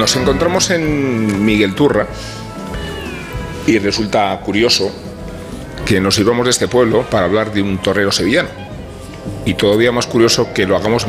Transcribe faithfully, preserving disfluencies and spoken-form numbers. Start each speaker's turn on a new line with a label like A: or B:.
A: Nos encontramos en Miguelturra y resulta curioso que nos íbamos de este pueblo para hablar de un torero sevillano. Y todavía más curioso que lo hagamos